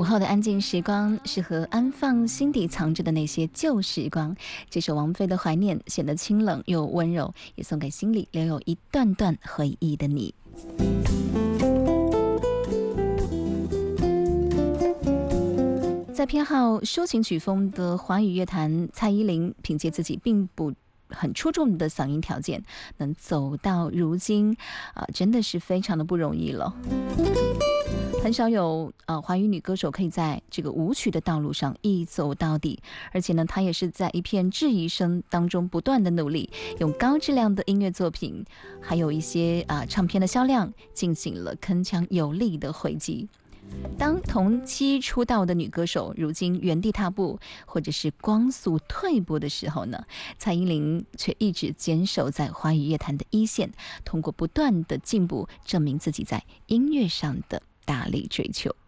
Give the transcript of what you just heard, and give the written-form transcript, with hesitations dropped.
午后的安静时光，适合安放心底藏着的那些旧时光。这首王菲的《怀念》显得清冷又温柔，也送给心里留有一段段回忆的你。在偏好抒情曲风的华语乐坛，蔡依林凭借自己并不很出众的嗓音条件，能走到如今，真的是非常的不容易了。很少有华语女歌手可以在这个舞曲的道路上一走到底，而且呢，她也是在一片质疑声当中不断的努力，用高质量的音乐作品，还有一些唱片的销量，进行了铿锵有力的回击。当同期出道的女歌手如今原地踏步或者是光速退步的时候呢，蔡依林却一直坚守在华语乐坛的一线，通过不断的进步证明自己在音乐上的大力追求。